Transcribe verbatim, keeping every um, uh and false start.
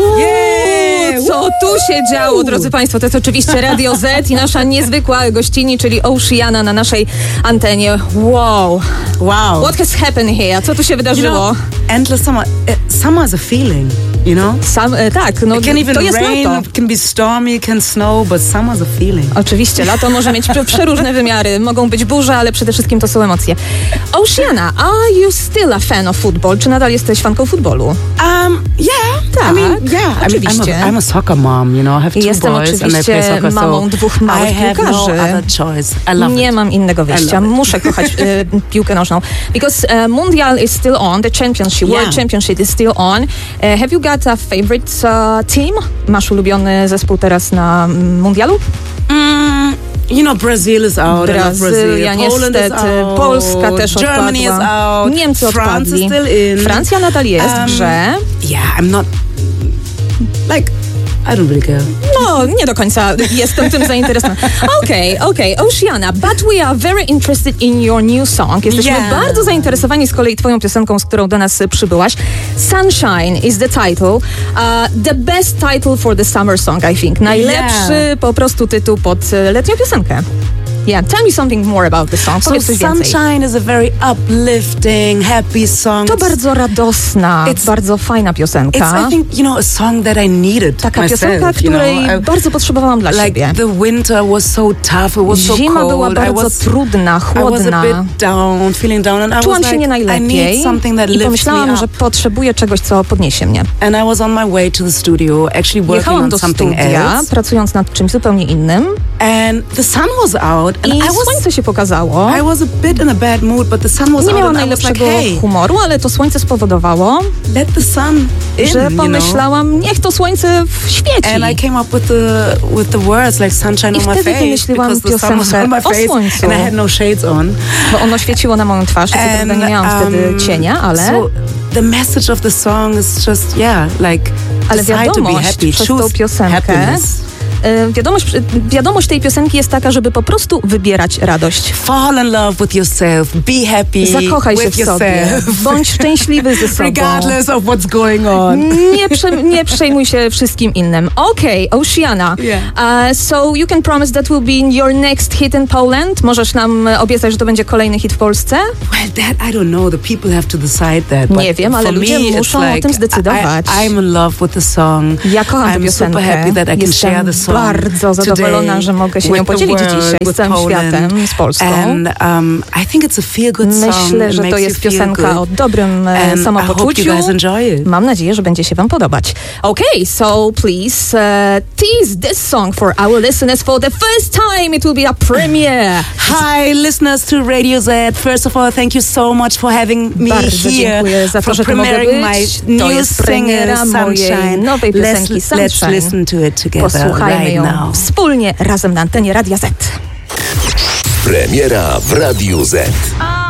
Yeah! Co tu się działo, drodzy Państwo? To jest oczywiście Radio Z i nasza niezwykła gościni, czyli Oceana na naszej antenie. Wow. Wow. What has happened here? Co tu się wydarzyło? You know, endless summer. Uh, summer is a feeling, you know? Sam, e, tak, no It can even to jest rain, lato. it can be stormy, it can snow, but summer is a feeling. Oczywiście, lato może mieć prze- przeróżne wymiary. Mogą być burze, ale przede wszystkim to są emocje. Oceana, are you still a fan of football? Czy nadal jesteś fanką futbolu? Um, yeah. Tak, I mean, yeah. I mean, I'm, oczywiście. a, I'm a soccer mom, you know? I have two Jestem boys and they oczywiście play soccer, mamą so dwóch małych I have no piłkarzy. other choice. I love Nie it. mam innego wyjścia. I love it. Muszę kochać y, piłkę nożną. Because uh, Mundial is still on, the championship, Yeah. World Championship is still on. Uh, have you got a favorite uh, team? Masz ulubiony zespół teraz na mm, Mundialu? Mm, you know, Brazil is out. I love Brazylia, Brazil. Poland is niestety. out. Polska też Germany is odpadła. out. Niemcy France odpadli. is still in. Francja nadal jest w Um, grze. Yeah, I'm not... Like, I don't really care. No, nie do końca jestem tym zainteresowana. Okej, okay, okej, okay. Oceana, but we are very interested in your new song. Jesteśmy Yeah. bardzo zainteresowani z kolei twoją piosenką, z którą do nas przybyłaś. Sunshine is the title. Uh, the best title for the summer song, I think. Najlepszy Yeah. po prostu tytuł pod e, letnią piosenkę. Yeah, tell me something more about the song. So Powiedz coś więcej. Sunshine is a very uplifting, happy song. To bardzo radosna, It's- bardzo fajna piosenka. It's, I think, you know, a song that I needed Taka myself, piosenka, you know. której I- bardzo potrzebowałam dla like siebie. the winter was so tough, it was so Zima cold. była I bardzo was, trudna, I was chłodna. a bit down, feeling down, and I Czułam was się nie like, I najlepiej need something that i lifts pomyślałam, me że up. potrzebuję czegoś, co podniesie mnie. And I was on my way to the studio, actually working Jechałam on do something studia, else. pracując nad czymś zupełnie innym And the sun was out, and i I was słońce się pokazało. I was a bit in a bad mood, but the sun was Nie out, miałam and I was like, najlepszego hey, humoru, ale to słońce spowodowało, let the sun in, że you know. pomyślałam, niech to słońce świeci. And I came up with the with the words like sunshine I on my wtedy face wymyśliłam because the sun was piosenkę on my o face słońcu. and I had no shades on. Bo ono świeciło na moją twarz, i co prawda nie miałam wtedy cienia, ale... so the message of the song is just yeah, like Ale decide to be wiadomość happy, przez tą choose piosenkę, happiness. y, wiadomość, wiadomość tej piosenki jest taka, żeby po prostu wybierać radość. Fall in love with yourself, be happy Zakochaj się with w sobie, yourself. bądź szczęśliwy ze sobą. Regardless of what's going on. Nie, prze, nie przejmuj się wszystkim innym. Okay, Oceana. Yeah. Uh, so you can promise that will be your next hit in Poland? Możesz nam obiecać, że to będzie kolejny hit w Polsce? Well, that I don't know. The people have to decide that. But Nie wiem, ale for ludzie me, it's muszą o like, tym zdecydować. I, I'm in love with the song. Ja kocham tę I'm piosenkę. super happy that I can Jestem share the song bardzo zadowolona, today że mogę się nią with the podzielić world, dzisiaj z with całym Poland. światem, z Polską. And um, I think it's a feel good song. Myślę, It że to makes jest you feel piosenka good. o dobrym e, And I hope samopoczuciu. you guys enjoy it. Mam nadzieję, że będzie się wam podobać. Okay, so please uh, tease this song for our listeners for the first time. It will be a premiere. Hi, listeners to Radio Z. First of all, thank you so much for having me Bardzo here dziękuję za to, for że tu mogę premiering być. my To new jest single, premiera mojej Sunshine. nowej piosenki let's, let's Sunshine. listen to it together Posłuchajmy right ją now. wspólnie razem na antenie Radia Z. Premiera w Radiu Z.